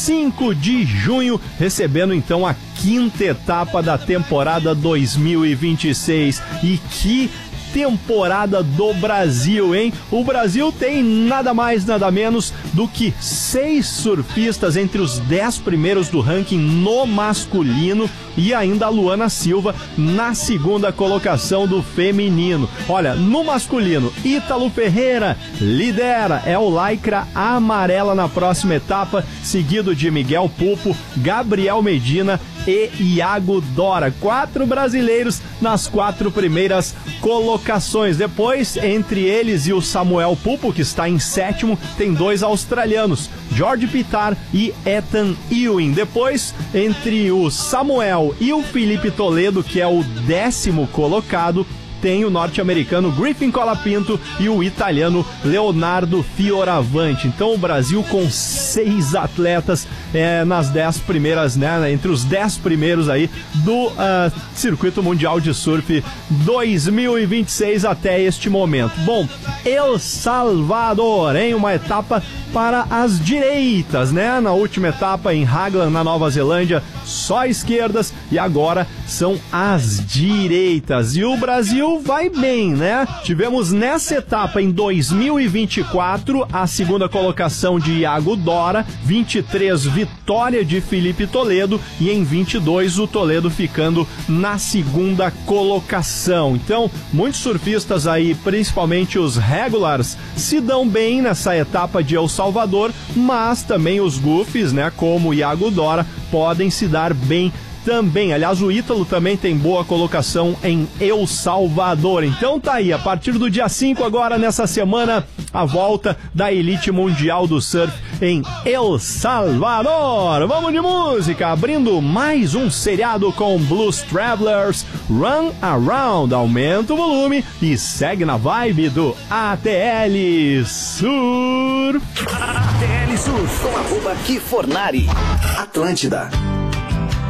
5 de junho, recebendo então a 5ª etapa da temporada 2026. E que temporada do Brasil, hein? O Brasil tem nada mais, nada menos do que 6 surfistas entre os 10 primeiros do ranking no masculino e ainda a Luana Silva na 2ª colocação do feminino. Olha, no masculino, Ítalo Ferreira lidera, é o Lycra amarela na próxima etapa, seguido de Miguel Pupo, Gabriel Medina e Iago Dora. 4 brasileiros nas 4 primeiras colocações. Depois, entre eles e o Samuel Pupo, que está em 7º, tem 2 australianos, George Pitar e Ethan Ewing. Depois, entre o Samuel e o Felipe Toledo, que é o 10º colocado, tem o norte-americano Griffin Colapinto e o italiano Leonardo Fioravanti. Então o Brasil com 6 atletas nas 10 primeiras, né, entre os 10 primeiros aí do Circuito Mundial de Surf 2026 até este momento. Bom, El Salvador, hein, uma etapa para as direitas, né? Na última etapa em Raglan, na Nova Zelândia, só esquerdas, e agora são as direitas. E o Brasil vai bem, né? Tivemos nessa etapa em 2024 a 2ª colocação de Iago Dora, 23 vitória de Felipe Toledo e em 22 o Toledo ficando na 2ª colocação. Então, muitos surfistas aí, principalmente os regulars, se dão bem nessa etapa de El Salvador, mas também os goofies, né, como Iago Dora, podem se dar bem também. Aliás, o Ítalo também tem boa colocação em El Salvador. Então tá aí, a partir do dia 5 agora, nessa semana, a volta da elite mundial do surf em El Salvador. Vamos de música, abrindo mais um seriado com Blues Travelers, Run Around. Aumenta o volume e segue na vibe do ATL Surf. ATL Surf com @Kifornari. Atlântida.